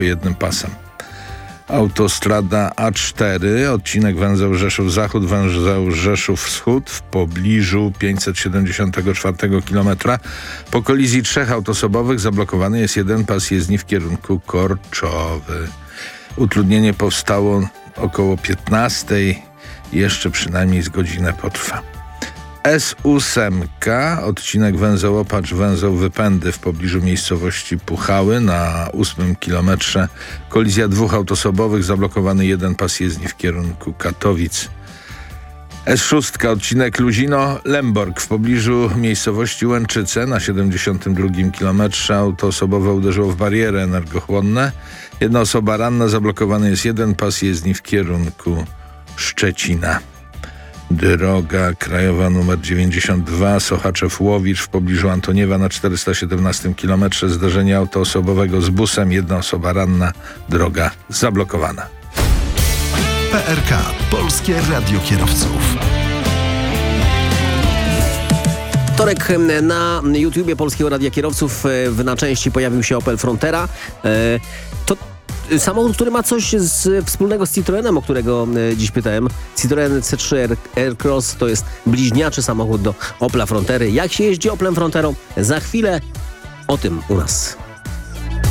jednym pasem. Autostrada A4, odcinek węzeł Rzeszów Zachód, węzeł Rzeszów Wschód w pobliżu 574 km. Po kolizji 3 autosobowych zablokowany jest jeden pas jezdni w kierunku Korczowy. Utrudnienie powstało około 15. Jeszcze przynajmniej z godzinę potrwa. S8, odcinek węzeł Opacz, węzeł Wypędy w pobliżu miejscowości Puchały na 8 kilometrze. Kolizja 2 autosobowych, zablokowany jeden pas jezdni w kierunku Katowic. S6, odcinek Luzino-Lemborg w pobliżu miejscowości Łęczyce na 72 kilometrze. Auto osobowe uderzyło w bariery energochłonne. Jedna osoba ranna, zablokowany jest jeden pas jezdni w kierunku Szczecina. Droga krajowa nr 92 Sochaczew-Łowicz w pobliżu Antoniewa na 417 km. Zdarzenie auto osobowego z busem. Jedna osoba ranna. Droga zablokowana. PRK. Polskie Radio Kierowców. Wtorek na YouTubie Polskiego Radia Kierowców na części pojawił się Opel Frontera. To samochód, który ma coś wspólnego z Citroenem, o którego dziś pytałem. Citroen C3 Aircross to jest bliźniaczy samochód do Opla Frontery. Jak się jeździ Oplem Fronterą? Za chwilę o tym u nas.